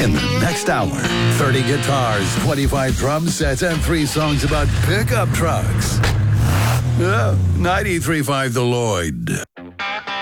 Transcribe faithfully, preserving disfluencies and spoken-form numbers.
In the next hour, thirty guitars, twenty-five drum sets, and three songs about pickup trucks. Uh, ninety-three point five The Lloyd.